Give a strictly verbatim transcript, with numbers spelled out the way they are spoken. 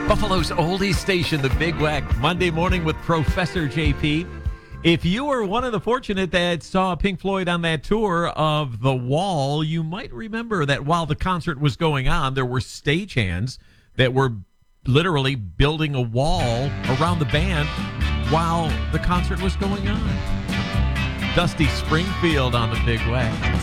Buffalo's oldies station, the Big Wack, Monday morning with Professor J P. If you were one of the fortunate that saw Pink Floyd on that tour of The Wall, you might remember that while the concert was going on, there were stagehands that were literally building a wall around the band while the concert was going on. Dusty Springfield on the Big Wack.